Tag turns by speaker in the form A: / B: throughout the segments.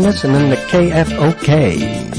A: listening to KFOK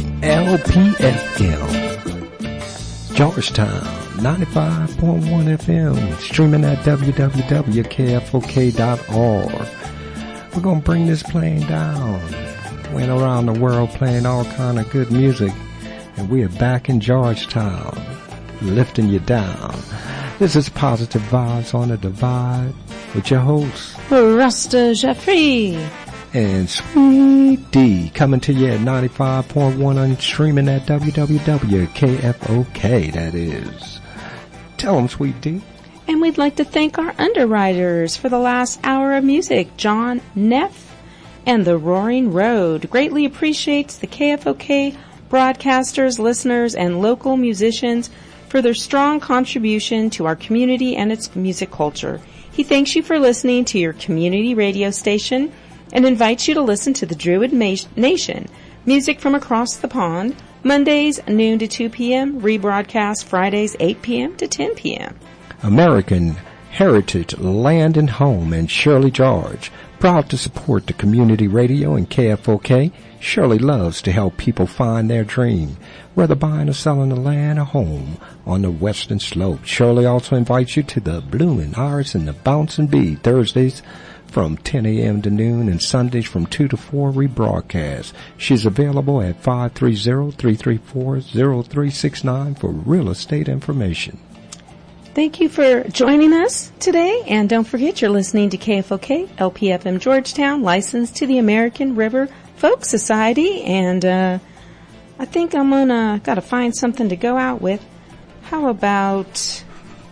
A: LPFM Georgetown 95.1 FM, streaming at www.kfok.org. We're going to bring this plane down. Went around the world playing all kind of good music, and we are back in Georgetown, lifting you down. This is Positive Vibes on the Divide with your host,
B: Rasta Jeffrey.
A: And Sweet D, coming to you at 95.1 and streaming at www.kfok, that is. Tell them, Sweet D.
B: And we'd like to thank our underwriters for the last hour of music, John Neff and The Roaring Road. Greatly appreciates the KFOK broadcasters, listeners, and local musicians for their strong contribution to our community and its music culture. He thanks you for listening to your community radio station and invites you to listen to the Druid Nation, music from across the pond, Mondays noon to 2 p.m., rebroadcast Fridays 8 p.m. to 10 p.m.
A: American Heritage Land and Home and Shirley George, proud to support the community radio and KFOK. Shirley loves to help people find their dream, whether buying or selling a land or home on the western slope. Shirley also invites you to the Bloomin' Iris and the Bouncing Bee, Thursdays from 10 a.m. to noon and Sundays from 2 to 4 rebroadcast. She's available at 530-334-0369 for real estate information.
B: Thank you for joining us today, and don't forget you're listening to KFOK, LPFM Georgetown, licensed to the American River Folk Society, and I think I'm gotta find something to go out with. How about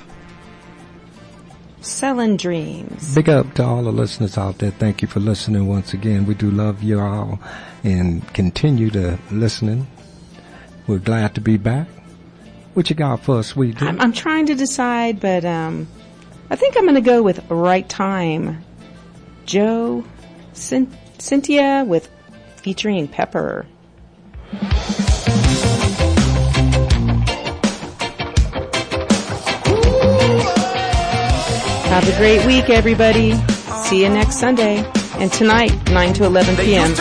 B: Selling Dreams?
A: Big up to all the listeners out there. Thank you for listening once again. We do love you all and continue to listening. We're glad to be back. What you got for us, Sweet D?
B: I'm trying to decide, but I think I'm going to go with Right Time. Joe Cynthia with featuring Pepper. Have a great week, everybody. See you next Sunday. And tonight, 9 to 11 p.m.